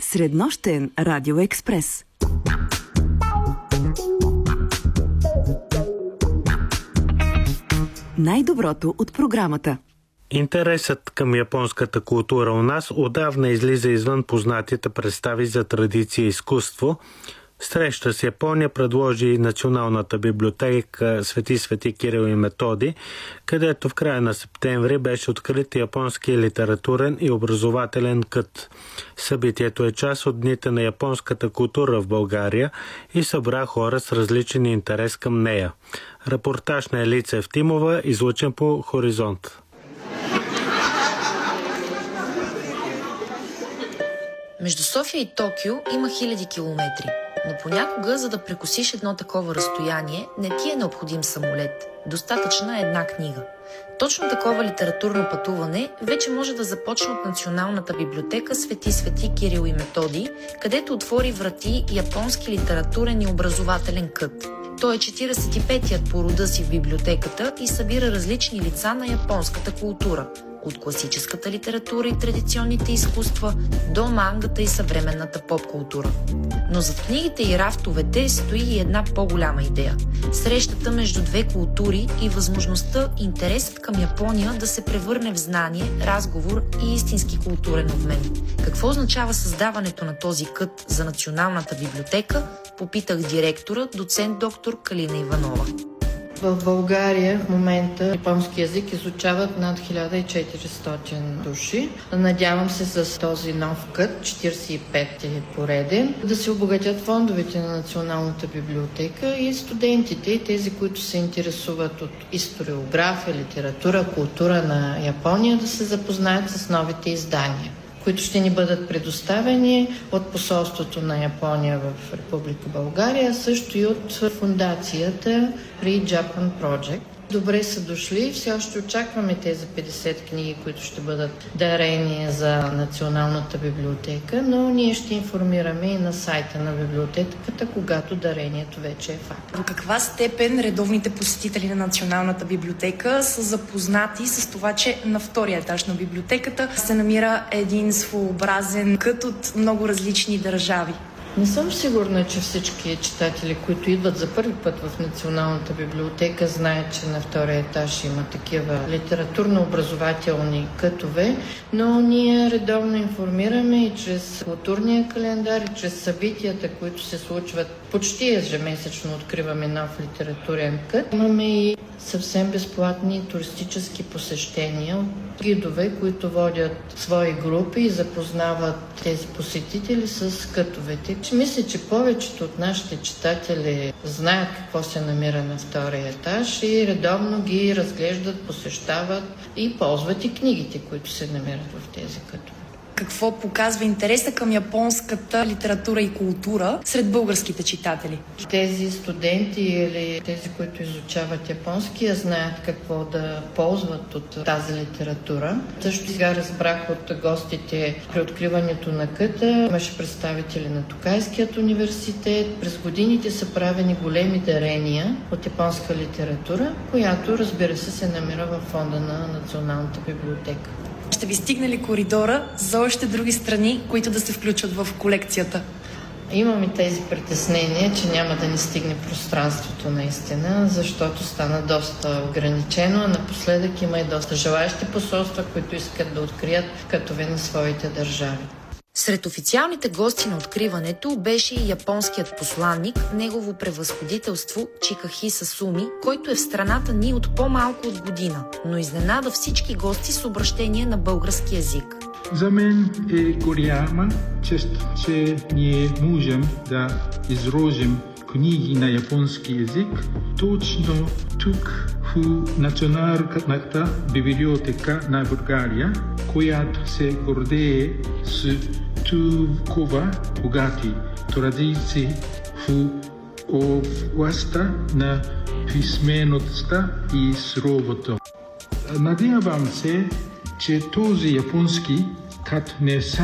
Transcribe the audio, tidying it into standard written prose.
Среднощен радиоекспрес. Най-доброто от програмата. Интересът към японската култура у нас отдавна излиза извън познатите представи за традиция и изкуство. Среща с Япония предложи Националната библиотека Свети Кирил и Методи, където в края на септември беше открит японски литературен и образователен кът. Събитието е част от дните на японската култура в България и събра хора с различен интерес към нея. Репортаж на Елица Евтимова, излъчен по Хоризонт. Между София и Токио има хиляди километри, но понякога, за да прекосиш едно такова разстояние, не ти е необходим самолет. Достатъчна е една книга. Точно такова литературно пътуване вече може да започне от Националната библиотека Свети Кирил и Методи, където отвори врати японски литературен и образователен кът. Той е 45-тият по рода си в библиотеката и събира различни лица на японската култура. От класическата литература и традиционните изкуства до мангата и съвременната поп-култура. Но зад книгите и рафтовете стои и една по-голяма идея – срещата между две култури и възможността интересът към Япония да се превърне в знание, разговор и истински културен обмен. Какво означава създаването на този кът за Националната библиотека, попитах директора, доцент доктор Калина Иванова. В България в момента японски език изучават над 1400 души. Надявам се с този нов кът, 45-ти пореден, да се обогатят фондовете на Националната библиотека и студентите, и тези, които се интересуват от историография, литература, култура на Япония, да се запознаят с новите издания, които ще ни бъдат предоставени от посолството на Япония в Република България, също и от фундацията Free Japan Project. Добре са дошли. Все още очакваме тези 50 книги, които ще бъдат дарени за Националната библиотека, но ние ще информираме и на сайта на библиотеката, когато дарението вече е факт. До каква степен редовните посетители на Националната библиотека са запознати с това, че на втория етаж на библиотеката се намира един своеобразен кът от много различни държави? Не съм сигурна, че всички читатели, които идват за първи път в Националната библиотека, знаят, че на втория етаж има такива литературно-образователни кътове, но ние редовно информираме и чрез културния календар, и чрез събитията, които се случват. Почти ежемесечно откриваме нов литературен кът. Имаме и съвсем безплатни туристически посещения от гидове, които водят свои групи и запознават тези посетители с кътовете. Мисля, че повечето от нашите читатели знаят какво се намира на втория етаж и редовно ги разглеждат, посещават и ползват и книгите, които се намират в тези кътове. Какво показва интереса към японската литература и култура сред българските читатели? Тези студенти или тези, които изучават японския, знаят какво да ползват от тази литература. Също сега разбрах от гостите при откриването на къта. Имаше представители на Токайският университет. През годините са правени големи дарения от японска литература, която, разбира се намира във фонда на Националната библиотека. Ще ви стигне ли коридора за още други страни, които да се включат в колекцията? Имаме тези притеснения, че няма да ни стигне пространството наистина, защото стана доста ограничено, а напоследък има и доста желаещи посолства, които искат да открият кътове на своите държави. Сред официалните гости на откриването беше и японският посланник, негово превъзходителство Чикахиса Суми, който е в страната ни от по-малко от година, но изненада всички гости с обращение на български език. За мен е голяма чест, че ние можем да изложим книги на японски език точно тук в Националната библиотека на България, която се гордее с толкова богати традиции в областта на писмеността и словото. Надявам се, че този японски кът не